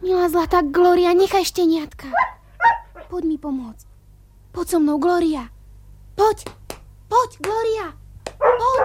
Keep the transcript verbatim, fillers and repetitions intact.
Milá zlatá Glória, nechaj šteniatka. Poď mi pomôcť. Poď so mnou, Glória. Poď, poď, Glória. Poď.